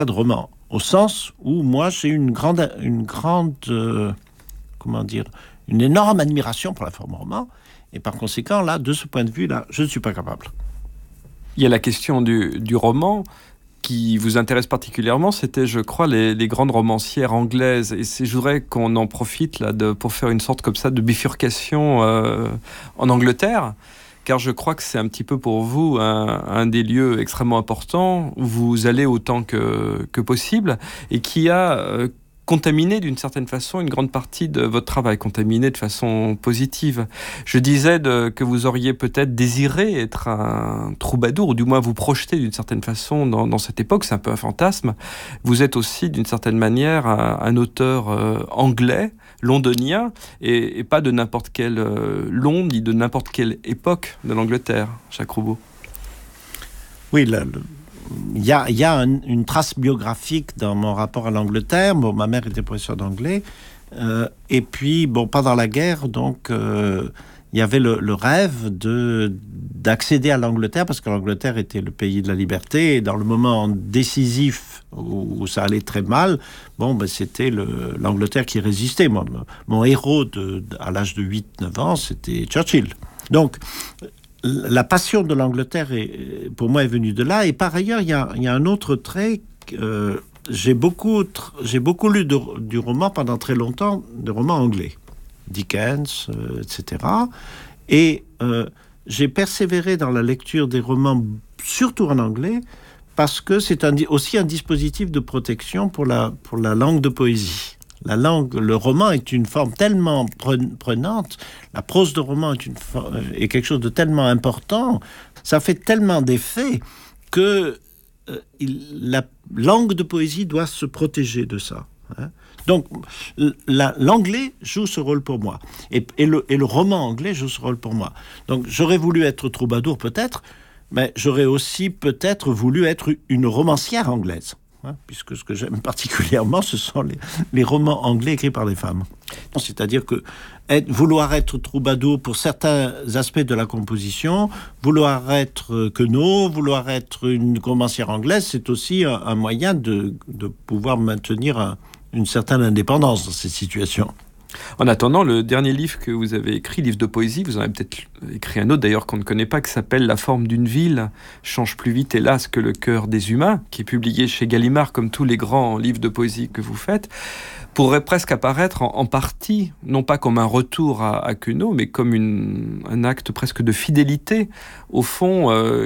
de roman, au sens où moi j'ai comment dire, une énorme admiration pour la forme roman, et par conséquent, là, de ce point de vue-là, je ne suis pas capable. Il y a la question du roman qui vous intéresse particulièrement, c'était, je crois, les grandes romancières anglaises. Et je voudrais qu'on en profite là, pour faire une sorte comme ça de bifurcation en Angleterre, car je crois que c'est un petit peu pour vous un des lieux extrêmement importants où vous allez autant que possible, et qui a contaminé d'une certaine façon une grande partie de votre travail, contaminé de façon positive. Je disais que vous auriez peut-être désiré être un troubadour, ou du moins vous projeter d'une certaine façon dans cette époque, c'est un peu un fantasme. Vous êtes aussi d'une certaine manière un auteur anglais, londonien, et pas de n'importe quel Londres, ni de n'importe quelle époque de l'Angleterre, Jacques Roubaud. Oui, il y a une trace biographique dans mon rapport à l'Angleterre. Bon, ma mère était professeure d'anglais. Et puis, bon, pendant la guerre, donc, il y avait le rêve d'accéder à l'Angleterre, parce que l'Angleterre était le pays de la liberté. Et dans le moment décisif où ça allait très mal, bon, ben, c'était l'Angleterre qui résistait. Moi, mon héros à l'âge de 8-9 ans, c'était Churchill. Donc, la passion de l'Angleterre, pour moi, est venue de là. Et par ailleurs, il y a un autre trait. J'ai beaucoup lu du roman pendant très longtemps, de romans anglais. Dickens, etc. Et j'ai persévéré dans la lecture des romans, surtout en anglais, parce que c'est aussi un dispositif de protection pour la langue de poésie. Le roman est une forme tellement prenante, la prose de roman est quelque chose de tellement important, ça fait tellement d'effet que la langue de poésie doit se protéger de ça. Hein. Donc, l'anglais joue ce rôle pour moi, et le roman anglais joue ce rôle pour moi. Donc, j'aurais voulu être troubadour peut-être, mais j'aurais aussi peut-être voulu être une romancière anglaise. Puisque ce que j'aime particulièrement, ce sont les romans anglais écrits par des femmes. C'est-à-dire que vouloir être troubadour pour certains aspects de la composition, vouloir être queneau, vouloir être une romancière anglaise, c'est aussi un moyen de pouvoir maintenir une certaine indépendance dans ces situations. En attendant, le dernier livre que vous avez écrit, livre de poésie, vous en avez peut-être écrit un autre d'ailleurs qu'on ne connaît pas, qui s'appelle La forme d'une ville change plus vite, hélas, que le cœur des humains, qui est publié chez Gallimard, comme tous les grands livres de poésie que vous faites, pourrait presque apparaître en partie, non pas comme un retour à Queneau, mais comme un acte presque de fidélité, au fond,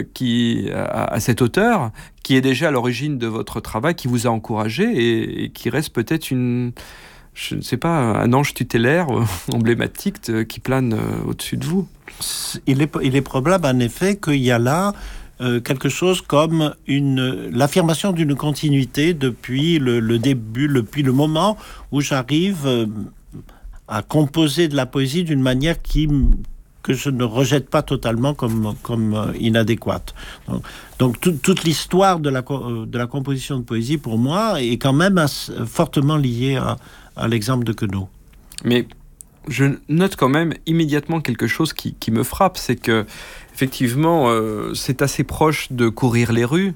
à cet auteur, qui est déjà à l'origine de votre travail, qui vous a encouragé et qui reste peut-être je ne sais pas, un ange tutélaire emblématique qui plane au-dessus de vous. Il est probable, en effet, qu'il y a là quelque chose comme l'affirmation d'une continuité depuis le début, depuis le moment où j'arrive à composer de la poésie d'une manière que je ne rejette pas totalement comme inadéquate. Donc toute l'histoire de la composition de poésie, pour moi, est quand même fortement liée à l'exemple de Queneau. Mais je note quand même immédiatement quelque chose qui me frappe, c'est que effectivement, c'est assez proche de courir les rues,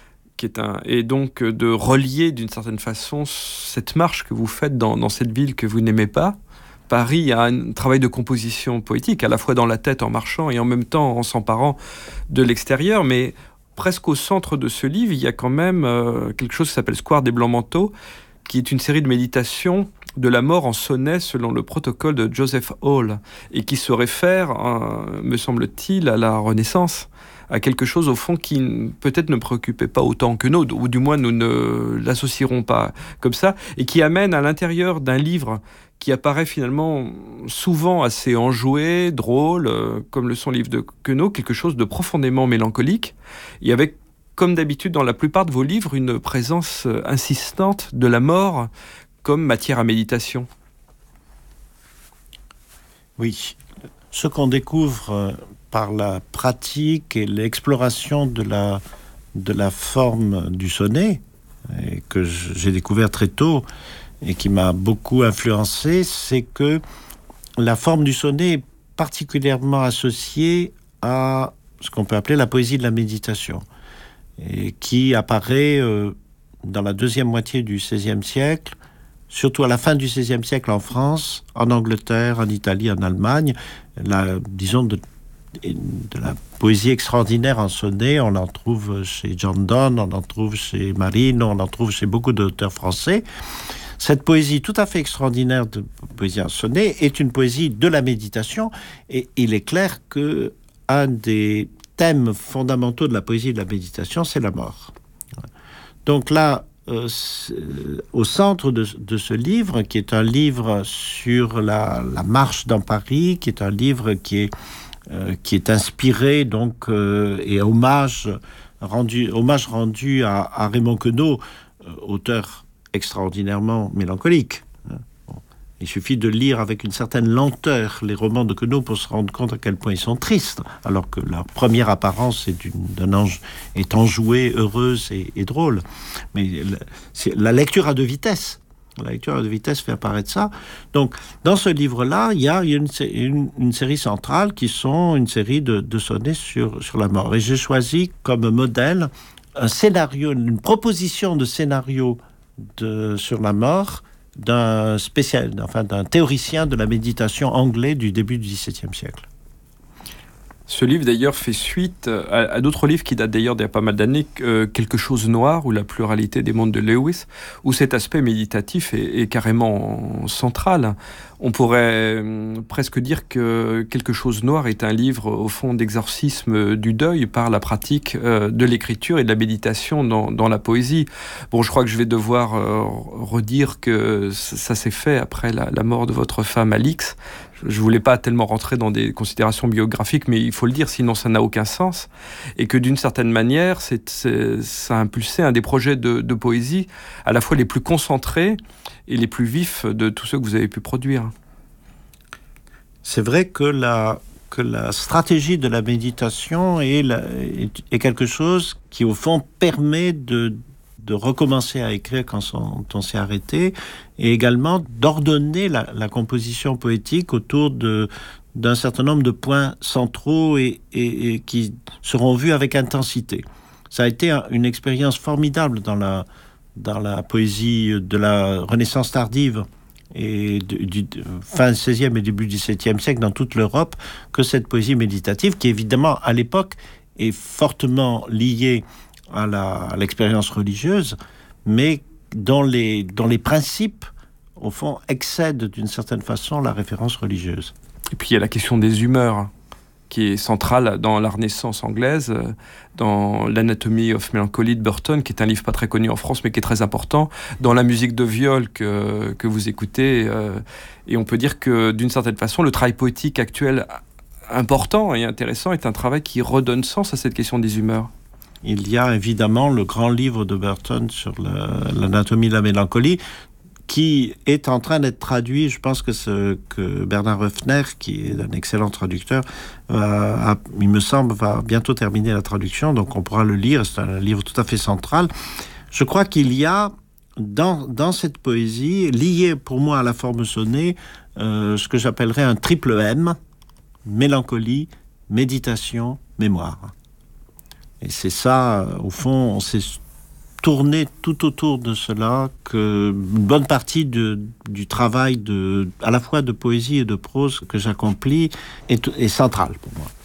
et donc de relier d'une certaine façon cette marche que vous faites dans cette ville que vous n'aimez pas. Paris a un travail de composition poétique, à la fois dans la tête en marchant et en même temps en s'emparant de l'extérieur, mais presque au centre de ce livre, il y a quand même quelque chose qui s'appelle Square des Blancs-Manteaux, qui est une série de méditations de la mort en sonnet selon le protocole de Joseph Hall, et qui se réfère, me semble-t-il, à la Renaissance, à quelque chose au fond qui peut-être ne préoccupait pas autant que nous, ou du moins nous ne l'associerons pas comme ça, et qui amène à l'intérieur d'un livre qui apparaît finalement souvent assez enjoué, drôle, comme le sont les livres de Queneau, quelque chose de profondément mélancolique, et avec, comme d'habitude dans la plupart de vos livres, une présence insistante de la mort comme matière à méditation. Oui, ce qu'on découvre par la pratique et l'exploration de la forme du sonnet, et que j'ai découvert très tôt et qui m'a beaucoup influencé, c'est que la forme du sonnet est particulièrement associée à ce qu'on peut appeler la poésie de la méditation, et qui apparaît dans la deuxième moitié du XVIe siècle, surtout à la fin du XVIe siècle en France, en Angleterre, en Italie, en Allemagne, disons de la poésie extraordinaire en sonnet. On en trouve chez John Donne, on en trouve chez Marino, on en trouve chez beaucoup d'auteurs français. Cette poésie tout à fait extraordinaire de poésie en sonnet est une poésie de la méditation, et il est clair que un des thèmes fondamentaux de la poésie et de la méditation, c'est la mort. Donc là, au centre de ce livre, qui est un livre sur la marche dans Paris, qui est un livre qui est inspiré donc et hommage rendu à Raymond Queneau, auteur extraordinairement mélancolique. Il suffit de lire avec une certaine lenteur les romans de Queneau pour se rendre compte à quel point ils sont tristes, alors que la première apparence d'un ange est enjouée, heureuse et drôle. Mais la lecture à deux vitesses. La lecture à deux vitesses fait apparaître ça. Donc, dans ce livre-là, il y a une série centrale qui sont une série de sonnets sur la mort. Et j'ai choisi comme modèle un scénario, une proposition de scénario sur la mort d'un théoricien de la méditation anglais du début du XVIIe siècle. Ce livre, d'ailleurs, fait suite à d'autres livres qui datent d'ailleurs d'il y a pas mal d'années, Quelque chose noir, ou La pluralité des mondes de Lewis, où cet aspect méditatif est carrément central. On pourrait presque dire que Quelque chose noir est un livre, au fond, d'exorcisme du deuil par la pratique de l'écriture et de la méditation dans la poésie. Bon, je crois que je vais devoir redire que ça s'est fait après la mort de votre femme, Alix. Je voulais pas tellement rentrer dans des considérations biographiques, mais il faut le dire, sinon ça n'a aucun sens. Et que d'une certaine manière, ça a impulsé un des projets de poésie à la fois les plus concentrés et les plus vifs de tous ceux que vous avez pu produire. C'est vrai que la stratégie de la méditation est quelque chose qui, au fond, permet de recommencer à écrire quand on s'est arrêté, et également d'ordonner la composition poétique autour d'un certain nombre de points centraux et qui seront vus avec intensité. Ça a été une expérience formidable dans la poésie de la Renaissance tardive et du fin XVIe et début XVIIe siècle dans toute l'Europe, que cette poésie méditative, qui évidemment à l'époque est fortement liée à l'expérience religieuse, mais dont les principes, au fond, excèdent d'une certaine façon la référence religieuse. Et puis il y a la question des humeurs, qui est centrale dans la Renaissance anglaise, dans l'Anatomy of Melancholy de Burton, qui est un livre pas très connu en France, mais qui est très important, dans la musique de viol que vous écoutez. Et on peut dire que, d'une certaine façon, le travail poétique actuel important et intéressant est un travail qui redonne sens à cette question des humeurs. Il y a évidemment le grand livre de Burton sur l'anatomie de la mélancolie, qui est en train d'être traduit. Je pense que Bernard Höfner, qui est un excellent traducteur, il me semble, va bientôt terminer la traduction, donc on pourra le lire. C'est un livre tout à fait central. Je crois qu'il y a dans cette poésie, lié pour moi à la forme sonnée, ce que j'appellerais un triple M: mélancolie, méditation, mémoire. Et c'est ça, au fond, on s'est tourné tout autour de cela, que une bonne partie du travail à la fois de poésie et de prose que j'accomplis est centrale pour moi.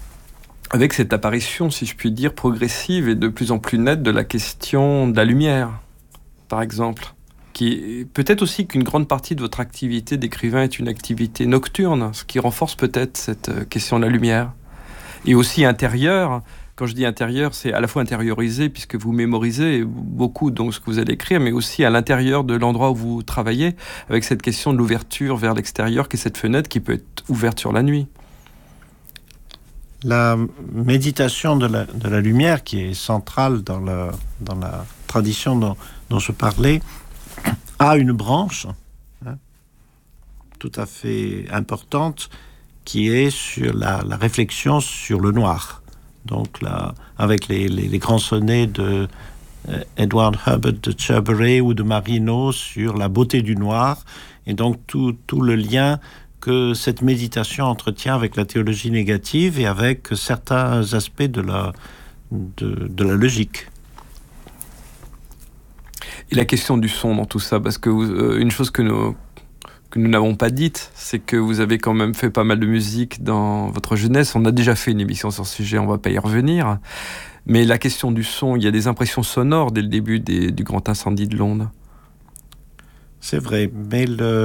Avec cette apparition, si je puis dire, progressive et de plus en plus nette de la question de la lumière, par exemple, qui peut-être aussi qu'une grande partie de votre activité d'écrivain est une activité nocturne, ce qui renforce peut-être cette question de la lumière. Et aussi intérieure. Quand je dis intérieur, c'est à la fois intériorisé, puisque vous mémorisez beaucoup donc ce que vous allez écrire, mais aussi à l'intérieur de l'endroit où vous travaillez, avec cette question de l'ouverture vers l'extérieur, qui est cette fenêtre qui peut être ouverte sur la nuit. La méditation de la lumière, qui est centrale dans la tradition dont je parlais, a une branche tout à fait importante, qui est sur la réflexion sur le noir. Donc là, avec les grands sonnets de Edward Herbert de Cherbury ou de Marino sur la beauté du noir, et donc tout le lien que cette méditation entretient avec la théologie négative et avec certains aspects de la logique. Et la question du son dans tout ça, parce que une chose que nous n'avons pas dite, c'est que vous avez quand même fait pas mal de musique dans votre jeunesse. On a déjà fait une émission sur ce sujet, on ne va pas y revenir. Mais la question du son, il y a des impressions sonores dès le début du grand incendie de Londres. C'est vrai, mais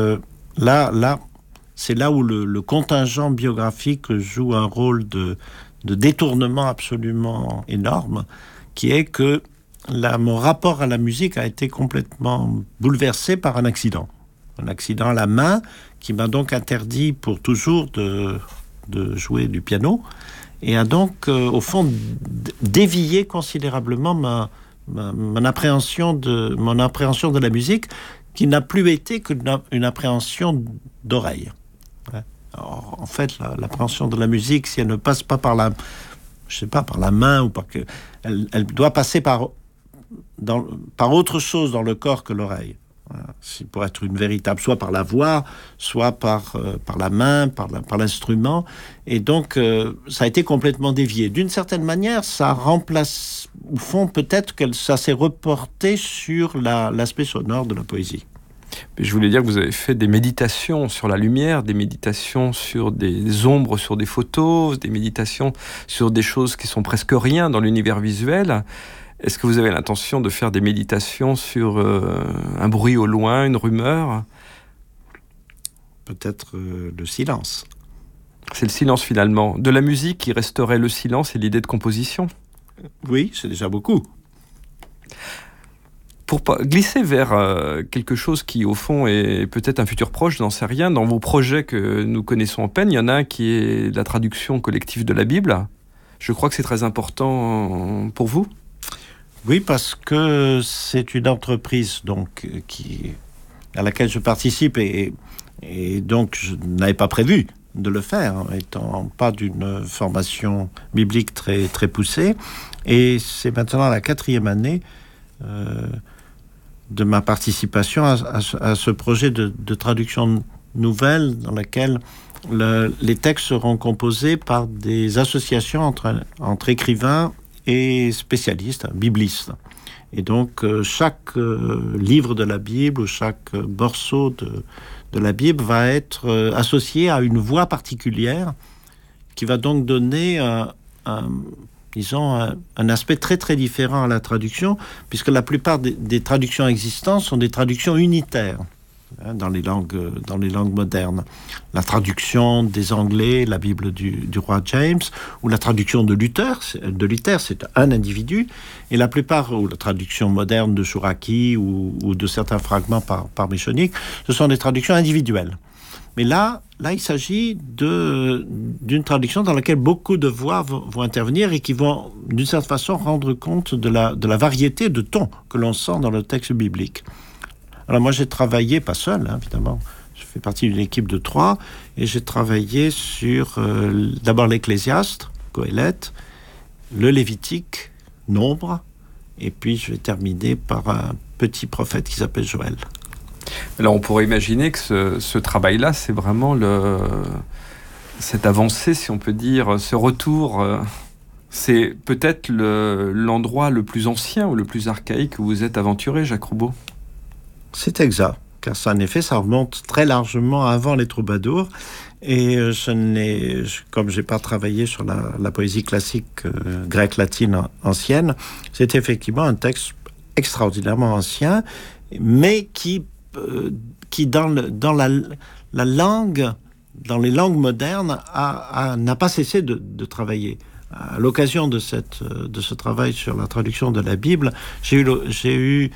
c'est là où le contingent biographique joue un rôle de détournement absolument énorme, qui est que mon rapport à la musique a été complètement bouleversé par un accident. Un accident à la main qui m'a donc interdit pour toujours de jouer du piano et a donc, au fond, dévié considérablement mon appréhension de la musique, qui n'a plus été qu'une appréhension d'oreille. Alors, en fait, l'appréhension de la musique, si elle ne passe pas par la main, ou elle doit passer par autre chose dans le corps que l'oreille. Voilà. Pour être une véritable, soit par la voix, soit par la main, par l'instrument. Et donc, ça a été complètement dévié. D'une certaine manière, ça remplace, au fond, peut-être que ça s'est reporté sur l'aspect sonore de la poésie. Je voulais dire que vous avez fait des méditations sur la lumière, des méditations sur des ombres, sur des photos, des méditations sur des choses qui sont presque rien dans l'univers visuel. Est-ce que vous avez l'intention de faire des méditations sur un bruit au loin, une rumeur ? Peut-être le silence. C'est le silence finalement. De la musique, qui resterait le silence et l'idée de composition ? Oui, c'est déjà beaucoup. Pour glisser vers quelque chose qui, au fond, est peut-être un futur proche, je n'en sais rien, dans vos projets que nous connaissons en peine, il y en a un qui est la traduction collective de la Bible. Je crois que c'est très important pour vous. Oui, parce que c'est une entreprise donc, à laquelle je participe et donc je n'avais pas prévu de le faire, étant pas d'une formation biblique très, très poussée. Et c'est maintenant la 4e année de ma participation à ce projet de traduction nouvelle dans laquelle les textes seront composés par des associations entre écrivains et spécialistes, biblistes. Et donc, chaque livre de la Bible ou chaque morceau de la Bible va être associé à une voix particulière qui va donc donner un aspect très très différent à la traduction, puisque la plupart des traductions existantes sont des traductions unitaires dans les langues modernes. La traduction des Anglais, la Bible du roi James, ou la traduction de Luther, c'est un individu, et la plupart, ou la traduction moderne de Chouraki ou de certains fragments par Michonic, ce sont des traductions individuelles. Mais là, il s'agit d'une traduction dans laquelle beaucoup de voix vont intervenir et qui vont, d'une certaine façon, rendre compte de la variété de tons que l'on sent dans le texte biblique. Alors moi, j'ai travaillé, pas seul, évidemment, je fais partie d'une équipe de 3, et j'ai travaillé sur d'abord l'Ecclésiaste, Qoéleth, le Lévitique, Nombre, et puis je vais terminer par un petit prophète qui s'appelle Joël. Alors on pourrait imaginer que ce travail-là, c'est vraiment cette avancée, si on peut dire, ce retour. C'est peut-être l'endroit le plus ancien ou le plus archaïque où vous êtes aventuré, Jacques Roubaud. C'est exact, car ça, en effet, ça remonte très largement avant les troubadours. Et comme je n'ai pas travaillé sur la poésie classique grecque latine ancienne, c'est effectivement un texte extraordinairement ancien, mais qui dans la langue, dans les langues modernes, n'a pas cessé de travailler. À l'occasion de ce travail sur la traduction de la Bible, j'ai eu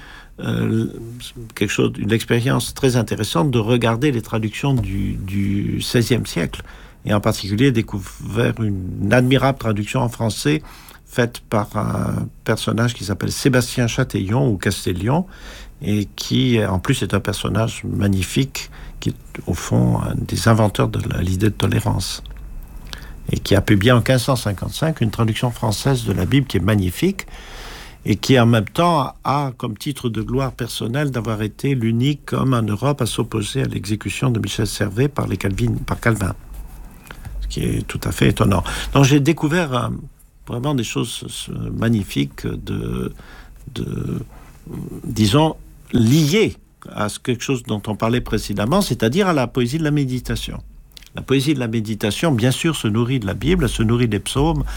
une expérience très intéressante de regarder les traductions du XVIe siècle, et en particulier découvert une admirable traduction en français faite par un personnage qui s'appelle Sébastien Chatillon ou Castellion, et qui en plus est un personnage magnifique, qui est au fond un des inventeurs de l'idée de tolérance, et qui a publié en 1555 une traduction française de la Bible qui est magnifique, et qui en même temps a comme titre de gloire personnelle d'avoir été l'unique homme en Europe à s'opposer à l'exécution de Michel Servet par Calvin, ce qui est tout à fait étonnant. Donc j'ai découvert vraiment des choses magnifiques disons, liée à quelque chose dont on parlait précédemment, c'est-à-dire à la poésie de la méditation. La poésie de la méditation, bien sûr, se nourrit de la Bible, se nourrit des psaumes,